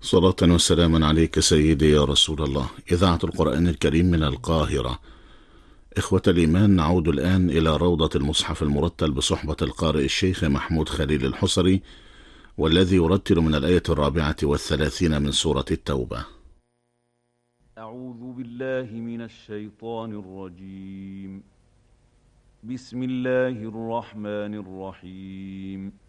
صلاة وسلاما عليك سيدي يا رسول الله. إذاعة القرآن الكريم من القاهرة. إخوة الإيمان، نعود الآن إلى روضة المصحف المرتل بصحبة القارئ الشيخ محمود خليل الحصري، والذي يرتل من الآية 34 من سورة التوبة. أعوذ بالله من الشيطان الرجيم. بسم الله الرحمن الرحيم.